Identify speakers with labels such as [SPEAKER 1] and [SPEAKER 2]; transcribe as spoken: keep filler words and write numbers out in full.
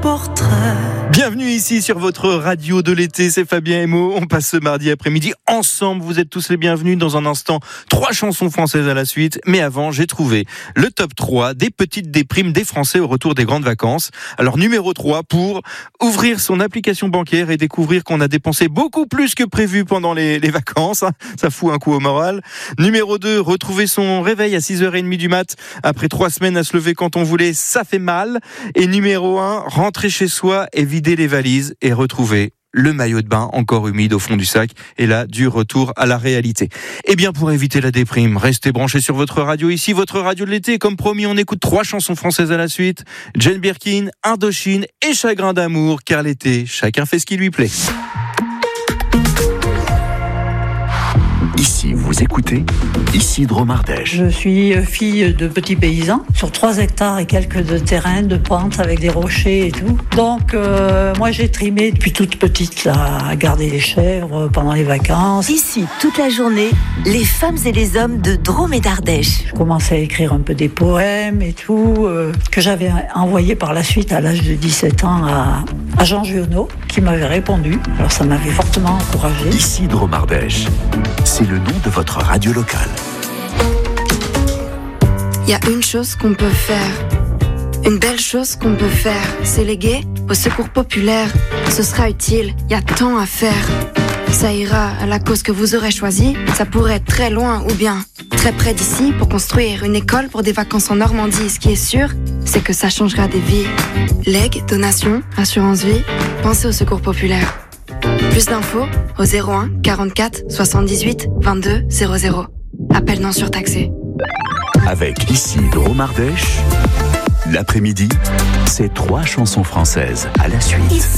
[SPEAKER 1] portrait.
[SPEAKER 2] Bienvenue ici sur votre radio de l'été, c'est Fabien et Mo. On passe ce mardi après-midi ensemble, vous êtes tous les bienvenus. Dans un instant, trois chansons françaises à la suite. Mais avant, j'ai trouvé le top trois des petites déprimes des Français au retour des grandes vacances. Alors numéro trois, pour ouvrir son application bancaire et découvrir qu'on a dépensé beaucoup plus que prévu pendant les, les vacances. Ça fout un coup au moral. Numéro deux, retrouver son réveil à six heures trente du mat après trois semaines à se lever quand on voulait, ça fait mal. Et numéro un, rentrer chez soi et vider les valises et retrouver le maillot de bain encore humide au fond du sac. Et là, du retour à la réalité. Et bien, pour éviter la déprime, restez branchés sur votre radio ici, votre radio de l'été. Comme promis, on écoute trois chansons françaises à la suite. Jane Birkin, Indochine et Chagrin d'amour, car l'été, chacun fait ce qui lui plaît.
[SPEAKER 3] Ici, vous écoutez Isidro Mardèche.
[SPEAKER 4] Je suis fille de petits paysans, sur trois hectares et quelques de terrain, de pente avec des rochers et tout. Donc, euh, moi, j'ai trimé depuis toute petite, là, à garder les chèvres pendant les vacances.
[SPEAKER 5] Ici, toute la journée, les femmes et les hommes de Drôme et d'Ardèche.
[SPEAKER 4] Je commençais à écrire un peu des poèmes et tout, euh, que j'avais envoyé par la suite, à l'âge de dix-sept ans, à, à Jean Giono, qui m'avait répondu. Alors, ça m'avait fortement encouragée.
[SPEAKER 3] Isidro Mardèche, c'est le nom de votre radio locale.
[SPEAKER 6] Il y a une chose qu'on peut faire, une belle chose qu'on peut faire, c'est léguer au secours populaire. Ce sera utile, il y a tant à faire. Ça ira à la cause que vous aurez choisie. Ça pourrait être très loin ou bien très près d'ici pour construire une école pour des vacances en Normandie. Ce qui est sûr, c'est que ça changera des vies. Legs, donations, assurance vie, pensez au secours populaire. Plus d'infos au zéro un quarante-quatre soixante-dix-huit vingt-deux zéro zéro. Appel non surtaxé.
[SPEAKER 3] Avec Isidro Mardèche, l'après-midi, c'est trois chansons françaises à la suite.